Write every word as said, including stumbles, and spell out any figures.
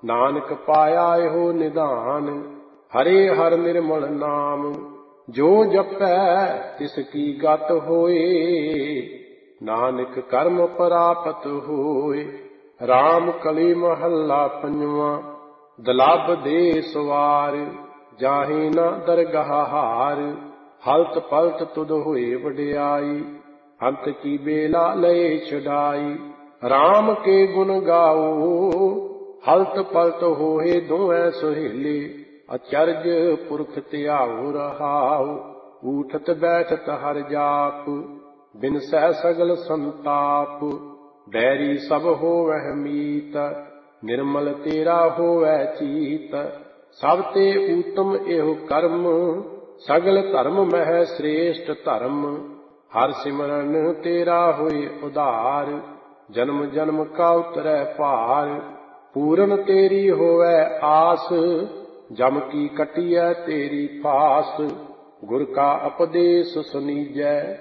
ਨਾਨਕ ਪਾਇਆ ਇਹੋ ਨਿਧਾਨ, ਹਰੇ ਹਰਿ ਨਿਰਮਲ ਨਾਮ। ਜੋ ਜਪੈ ਤਿਸ ਕੀ ਗਤ ਹੋਏ, ਨਾਨਕ ਕਰਮ ਪ੍ਰਾਪਤ ਹੋਏ। ਰਾਮ ਕਲੀ ਮਹੱਲਾ ਪੰਜਵਾਂ। ਦਲਬ ਦੇ ਸਵਾਰ, ਜਾਹੇ ਨਾ ਦਰਗਾਹ ਹਾਰ। ਹਲਤ ਪਲਤ ਤੁਧ ਹੋਏ ਵਡਿਆਈ, ਅੰਤ ਕੀ ਬੇਲਾ ਲਏ ਛਡਾਈ। ਰਾਮ ਕੇ ਗੁਣ ਗਾਓ, ਹਲਤ ਪਲਤ ਹੋਏ ਦੋਵੇਂ ਸੁਹੇਲੇ। ਅਚਰਜ ਪੁਰਖ ਧਿਆਉ ਰਹਾਉ, ਊਠਤ ਬੈਠਤ ਹਰ ਜਾਪ। ਬਿਨਸੈ ਸਗਲ ਸੰਤਾਪ, ਬੈਰੀ ਸਭ ਹੋਵਹਿ ਮੀਤ। ਨਿਰਮਲ ਤੇਰਾ ਹੋਵੈ ਚੀਤ, ਸਭ ਤੇ ਊਤਮ ਇਹੋ ਕਰਮ। ਸਗਲ ਧਰਮ ਮਹਿ ਸ੍ਰੇਸ਼ਟ ਧਰਮ, ਹਰ ਸਿਮਰਨ ਤੇਰਾ ਹੋਏ ਉਧਾਰ। ਜਨਮ ਜਨਮ ਕਾ ਉਤਰੈ ਭਾਰ, ਪੂਰਨ ਤੇਰੀ ਹੋਵੈ ਆਸ। ਜਮ ਕੀ ਕਟਿਐ ਤੇਰੀ ਫਾਸ, ਗੁਰ ਕਾ ਉਪਦੇਸ ਸੁਨੀਜੈ।